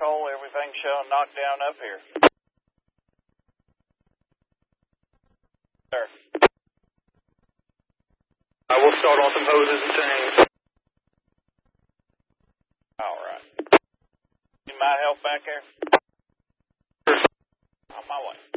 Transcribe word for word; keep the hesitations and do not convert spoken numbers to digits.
hole, everything's showing knocked down up here. Sir. I will start on some hoses and chains. All right. You might help back here? On my way.